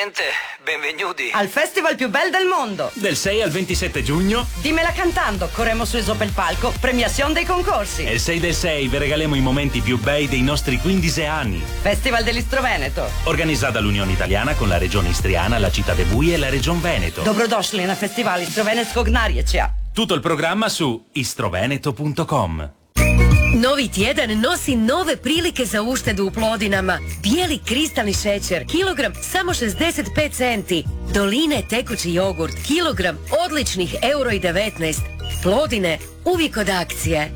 gente, benvenuti al festival più bel del mondo. Del 6 al 27 giugno. Dimmela cantando, corremo su sopra il palco, premiazione dei concorsi. E il 6 del 6 vi regaliamo i momenti più bei dei nostri 15 anni. Festival dell'Istro Veneto. Organizzata dall'Unione Italiana con la Regione Istriana, la Città de Bui e la Regione Veneto. Dobrodošli na festival Istrovenetskog narječja. Tutto il programma su istroveneto.com. Novi tjedan nosi nove prilike za uštedu u Plodinama. Bijeli kristalni šećer, kilogram samo 65 centi. Doline tekući jogurt, kilogram odličnih €1,19. Plodine, uvijek od akcije.